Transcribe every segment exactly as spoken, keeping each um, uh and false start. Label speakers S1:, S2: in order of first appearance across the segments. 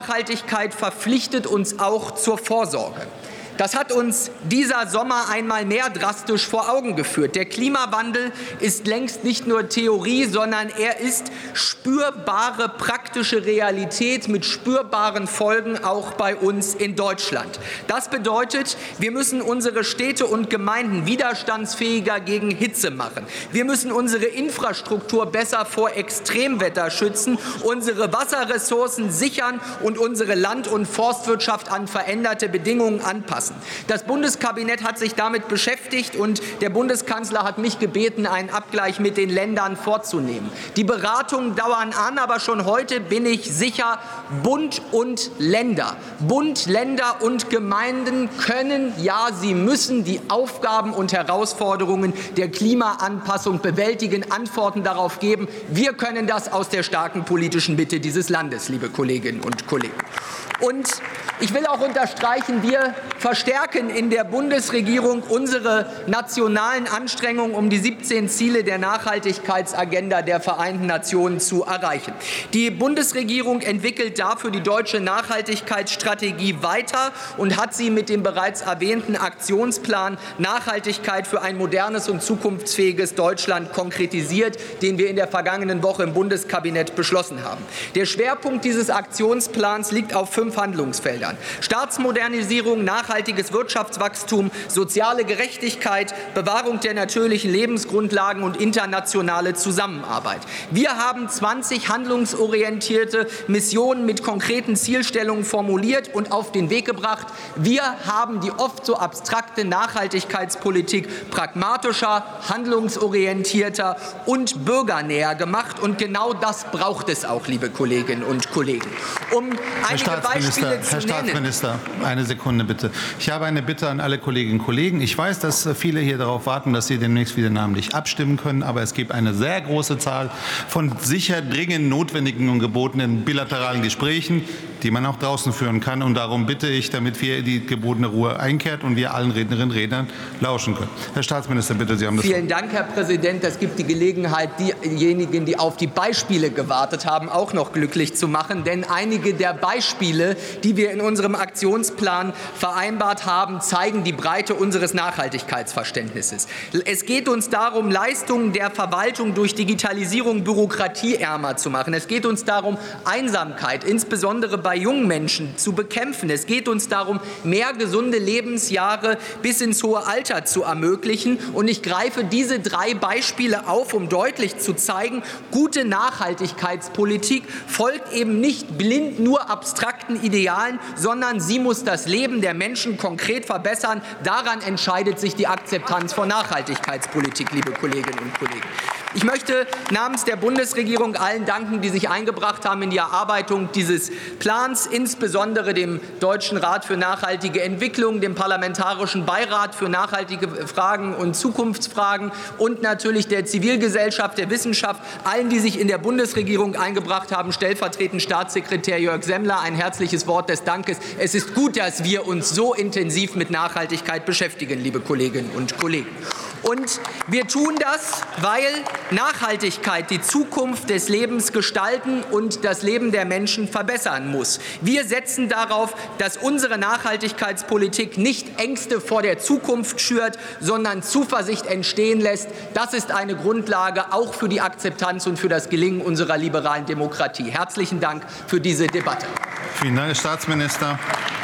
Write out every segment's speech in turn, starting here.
S1: Nachhaltigkeit verpflichtet uns auch zur Vorsorge. Das hat uns dieser Sommer einmal mehr drastisch vor Augen geführt. Der Klimawandel ist längst nicht nur Theorie, sondern er ist spürbare praktische Realität mit spürbaren Folgen auch bei uns in Deutschland. Das bedeutet, wir müssen unsere Städte und Gemeinden widerstandsfähiger gegen Hitze machen. Wir müssen unsere Infrastruktur besser vor Extremwetter schützen, unsere Wasserressourcen sichern und unsere Land- und Forstwirtschaft an veränderte Bedingungen anpassen. Das Bundeskabinett hat sich damit beschäftigt und der Bundeskanzler hat mich gebeten, einen Abgleich mit den Ländern vorzunehmen. Die Beratungen dauern an, aber schon heute bin ich sicher, Bund und Länder, Bund, Länder und Gemeinden können, ja, sie müssen die Aufgaben und Herausforderungen der Klimaanpassung bewältigen, Antworten darauf geben. Wir können das aus der starken politischen Mitte dieses Landes, liebe Kolleginnen und Kollegen. Und ich will auch unterstreichen, wir verstärken in der Bundesregierung unsere nationalen Anstrengungen, um die siebzehn Ziele der Nachhaltigkeitsagenda der Vereinten Nationen zu erreichen. Die Bundesregierung entwickelt dafür die deutsche Nachhaltigkeitsstrategie weiter und hat sie mit dem bereits erwähnten Aktionsplan Nachhaltigkeit für ein modernes und zukunftsfähiges Deutschland konkretisiert, den wir in der vergangenen Woche im Bundeskabinett beschlossen haben. Der Schwerpunkt dieses Aktionsplans liegt auf fünf Handlungsfeldern: Staatsmodernisierung, nachhaltiges Wirtschaftswachstum, soziale Gerechtigkeit, Bewahrung der natürlichen Lebensgrundlagen und internationale Zusammenarbeit. Wir haben zwanzig handlungsorientierte Missionen mit konkreten Zielstellungen formuliert und auf den Weg gebracht. Wir haben die oft so abstrakte Nachhaltigkeitspolitik pragmatischer, handlungsorientierter und bürgernäher gemacht. Und genau das braucht es auch, liebe Kolleginnen und Kollegen. Um einige Beispiele
S2: Herr Staatsminister, eine Sekunde bitte. Ich habe eine Bitte an alle Kolleginnen und Kollegen. Ich weiß, dass viele hier darauf warten, dass sie demnächst wieder namentlich abstimmen können. Aber es gibt eine sehr große Zahl von sicher dringend notwendigen und gebotenen bilateralen Gesprächen, die man auch draußen führen kann. Und darum bitte ich, damit wir die gebotene Ruhe einkehrt und wir allen Rednerinnen und Rednern lauschen können. Herr Staatsminister, bitte, Sie haben das Wort.
S1: Vielen Dank, Herr Präsident. Das gibt die Gelegenheit, diejenigen, die auf die Beispiele gewartet haben, auch noch glücklich zu machen. Denn einige der Beispiele, die wir in unserem Aktionsplan vereinbart haben, zeigen die Breite unseres Nachhaltigkeitsverständnisses. Es geht uns darum, Leistungen der Verwaltung durch Digitalisierung bürokratieärmer zu machen. Es geht uns darum, Einsamkeit, insbesondere bei jungen Menschen, zu bekämpfen. Es geht uns darum, mehr gesunde Lebensjahre bis ins hohe Alter zu ermöglichen. Und ich greife diese drei Beispiele auf, um deutlich zu zeigen, gute Nachhaltigkeitspolitik folgt eben nicht blind nur abstrakten Idealen, sondern sie muss das Leben der Menschen konkret verbessern. Daran entscheidet sich die Akzeptanz von Nachhaltigkeitspolitik, liebe Kolleginnen und Kollegen. Ich möchte namens der Bundesregierung allen danken, die sich eingebracht haben in die Erarbeitung dieses Plans, insbesondere dem Deutschen Rat für nachhaltige Entwicklung, dem Parlamentarischen Beirat für nachhaltige Fragen und Zukunftsfragen und natürlich der Zivilgesellschaft, der Wissenschaft, allen, die sich in der Bundesregierung eingebracht haben, stellvertretend Staatssekretär Jörg Semmler, ein herzliches Wort des Dankes. Es ist gut, dass wir uns so intensiv mit Nachhaltigkeit beschäftigen, liebe Kolleginnen und Kollegen. Und wir tun das, weil Nachhaltigkeit die Zukunft des Lebens gestalten und das Leben der Menschen verbessern muss. Wir setzen darauf, dass unsere Nachhaltigkeitspolitik nicht Ängste vor der Zukunft schürt, sondern Zuversicht entstehen lässt. Das ist eine Grundlage auch für die Akzeptanz und für das Gelingen unserer liberalen Demokratie. Herzlichen Dank für diese Debatte.
S2: Vielen Dank, Herr Staatsminister.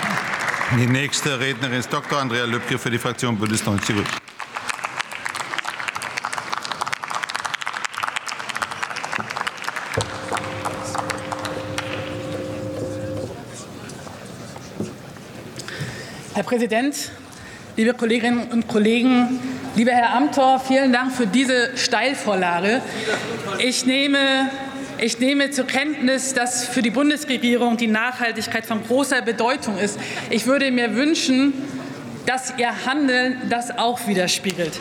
S2: Die nächste Rednerin ist Doktor Andrea Lübke für die Fraktion Bündnis neunzig.
S3: Herr Präsident, liebe Kolleginnen und Kollegen, lieber Herr Amthor, vielen Dank für diese Steilvorlage. Ich nehme, ich nehme zur Kenntnis, dass für die Bundesregierung die Nachhaltigkeit von großer Bedeutung ist. Ich würde mir wünschen, dass Ihr Handeln das auch widerspiegelt.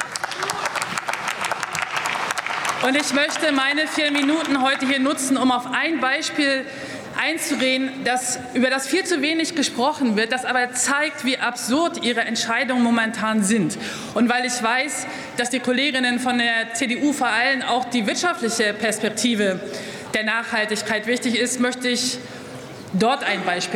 S3: Und ich möchte meine vier Minuten heute hier nutzen, um auf ein Beispiel einzugehen, das, über das viel zu wenig gesprochen wird, das aber zeigt, wie absurd Ihre Entscheidungen momentan sind. Und weil ich weiß, dass die Kolleginnen von der C D U vor allem auch die wirtschaftliche Perspektive der Nachhaltigkeit wichtig ist, möchte ich dort ein Beispiel